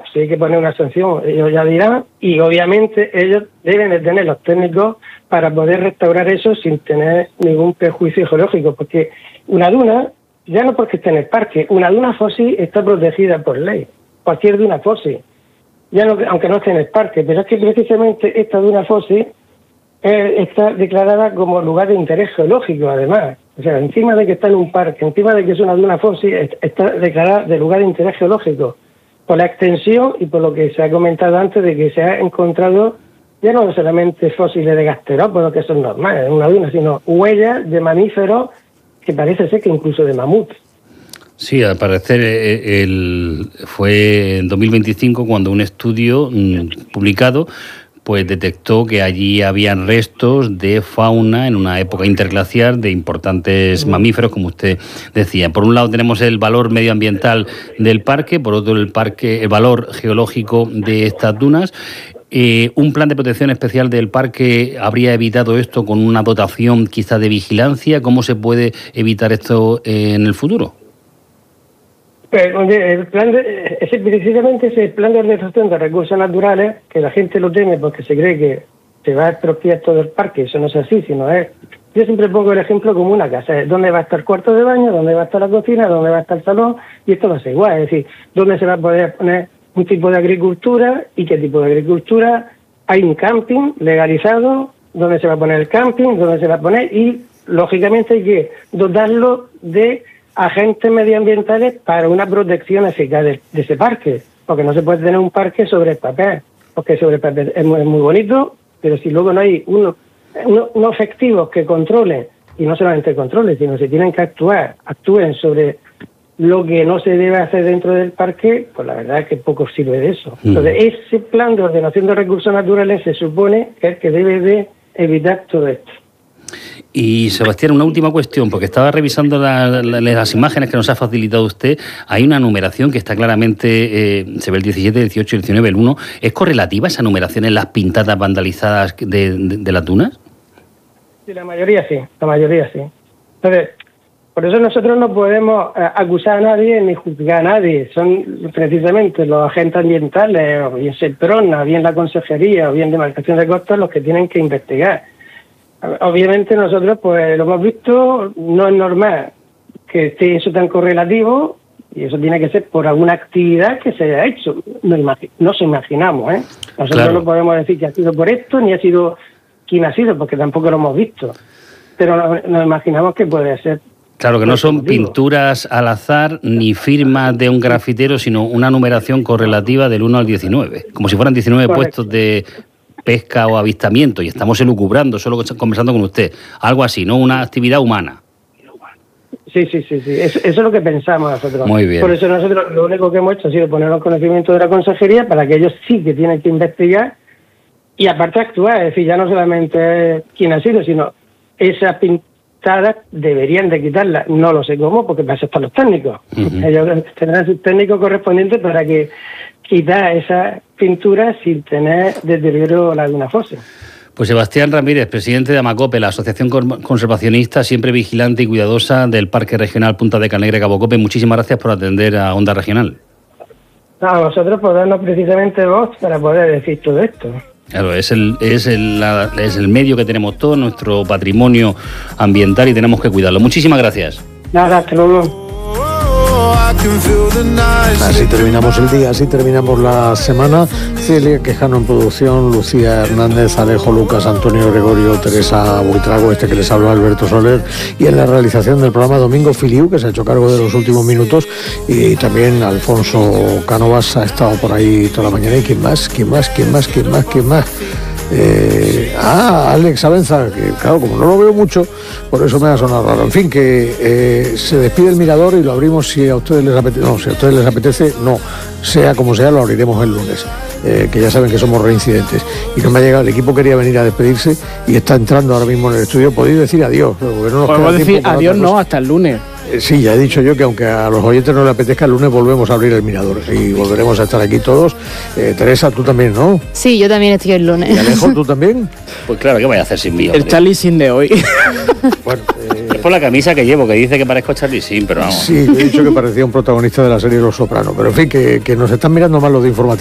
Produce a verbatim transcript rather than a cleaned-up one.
si hay que poner una sanción, ellos ya dirán, y obviamente ellos deben de tener los técnicos para poder restaurar eso sin tener ningún perjuicio geológico, porque una duna, ya no porque esté en el parque, una duna fósil está protegida por ley, cualquier duna fósil, ya no, aunque no esté en el parque, pero es que precisamente esta duna fósil eh, está declarada como lugar de interés geológico, además. O sea, encima de que está en un parque, encima de que es una duna fósil, está declarada de lugar de interés geológico, por la extensión y por lo que se ha comentado antes de que se ha encontrado ya no solamente fósiles de gasterópodos, que son normales en una duna, sino huellas de mamíferos que parece ser que incluso de mamut. Sí, al parecer el, fue en dos mil veinticinco cuando un estudio mmm, publicado pues detectó que allí habían restos de fauna en una época interglacial de importantes mamíferos, como usted decía. Por un lado tenemos el valor medioambiental del parque, por otro el parque, el valor geológico de estas dunas. Eh, ¿Un plan de protección especial del parque habría evitado esto con una dotación quizá de vigilancia? ¿Cómo se puede evitar esto en el futuro? Pero, el plan de, ese, precisamente ese plan de ordenación de recursos naturales, que la gente lo teme porque se cree que se va a expropiar todo el parque, eso no es así, sino es... Yo siempre pongo el ejemplo como una casa, dónde va a estar el cuarto de baño, dónde va a estar la cocina, dónde va a estar el salón, y esto va a ser igual, es decir, dónde se va a poder poner un tipo de agricultura y qué tipo de agricultura. Hay un camping legalizado, dónde se va a poner el camping, dónde se va a poner, y lógicamente hay que dotarlo de agentes medioambientales para una protección eficaz de, de ese parque, porque no se puede tener un parque sobre el papel, porque sobre el papel es muy, es muy bonito, pero si luego no hay unos uno, uno efectivos que controlen, y no solamente controlen, sino que tienen que actuar, actúen sobre lo que no se debe hacer dentro del parque, pues la verdad es que poco sirve de eso. Entonces, ese plan de ordenación de recursos naturales se supone que es el que debe de evitar todo esto. Y Sebastián, una última cuestión, porque estaba revisando la, la, las imágenes que nos ha facilitado usted. Hay una numeración que está claramente, eh, se ve el diecisiete, dieciocho, diecinueve, el uno. ¿Es correlativa esa numeración en las pintadas vandalizadas de, de, de las dunas? Sí, la mayoría sí, la mayoría sí. Entonces, por eso nosotros no podemos eh, acusar a nadie ni juzgar a nadie. Son precisamente los agentes ambientales, o bien SEPRONA, o bien la Consejería, o bien Demarcación de Costas, los que tienen que investigar. Obviamente nosotros pues lo hemos visto, no es normal que esté eso tan correlativo, y eso tiene que ser por alguna actividad que se haya hecho. No, imagi- no se imaginamos, ¿eh? Nosotros claro. No podemos decir que ha sido por esto, ni ha sido quien ha sido, porque tampoco lo hemos visto. Pero nos, nos imaginamos que puede ser. Claro, que no son pinturas al azar ni firmas de un grafitero, sino una numeración correlativa del uno al diecinueve, como si fueran diecinueve Correcto. Puestos de pesca o avistamiento, y estamos elucubrando, solo conversando con usted. Algo así, ¿no? Una actividad humana. Sí, sí, sí, sí. Eso, eso es lo que pensamos nosotros. Muy bien. Por eso nosotros lo único que hemos hecho ha sido ponernos conocimiento de la Consejería para que ellos sí que tienen que investigar y aparte actuar. Es decir, ya no solamente quién ha sido, sino esas pintadas deberían de quitarlas. No lo sé cómo, porque para eso están los técnicos. Uh-huh. Ellos tendrán sus técnicos correspondientes para que quitar esas pinturas sin tener deterioro la laguna fósil. Pues Sebastián Ramírez, presidente de AMACOPE, la Asociación Conservacionista, siempre vigilante y cuidadosa del Parque Regional Punta de Canegre Cabo Cope. Muchísimas gracias por atender a Onda Regional. A vosotros por darnos precisamente voz para poder decir todo esto. Claro, es el, es, el, la, es el medio que tenemos todo, nuestro patrimonio ambiental, y tenemos que cuidarlo. Muchísimas gracias. Nada, hasta luego. Así terminamos el día, así terminamos la semana. Celia Quejano en producción, Lucía Hernández, Alejo Lucas, Antonio Gregorio, Teresa Buitrago, este que les habla Alberto Soler, y en la realización del programa Domingo Filiu, que se ha hecho cargo de los últimos minutos, y también Alfonso Cánovas ha estado por ahí toda la mañana. ¿Y quién más? ¿Quién más? ¿Quién más? ¿Quién más? ¿Quién más? Eh, ah, Alex Abenza, que claro, como no lo veo mucho, por eso me ha sonado raro. En fin, que eh, se despide el Mirador y lo abrimos si a ustedes les apetece. No, si a ustedes les apetece, no. Sea como sea, lo abriremos el lunes. Eh, que ya saben que somos reincidentes. Y no me ha llegado, el equipo quería venir a despedirse y está entrando ahora mismo en el estudio. Podéis decir adiós, porque no nos podemos decir adiós, no, hasta el lunes. Sí, ya he dicho yo que aunque a los oyentes no les apetezca, el lunes volvemos a abrir el Mirador y volveremos a estar aquí todos. Eh, Teresa, tú también, ¿no? Sí, yo también estoy el lunes. ¿Y Alejo, tú también? Pues claro, ¿qué voy a hacer sin mí? El Charlie Sin de hoy. Bueno, eh... es por la camisa que llevo, que dice que parezco Charlie Sin, pero vamos. Sí, yo he dicho que parecía un protagonista de la serie Los Sopranos, pero en fin, que, que nos están mirando mal los de información.